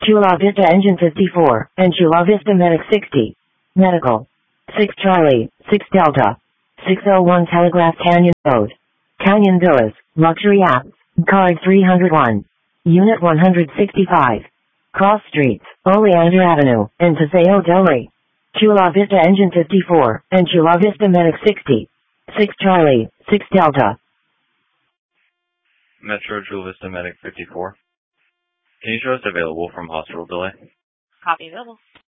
Chula Vista Engine 54, and Chula Vista Medic 60. Medical. 6 Charlie, 6 Delta. 601 Telegraph Canyon Road. Canyon Villas, Luxury Apps, Card 301. Unit 165. Cross Streets, Oleander Avenue, and Paseo del Rey. Chula Vista Engine 54, and Chula Vista Medic 60. 6 Charlie, 6 Delta. Metro Chula Vista Medic 54. Can you show us available from hospital delay? Copy available.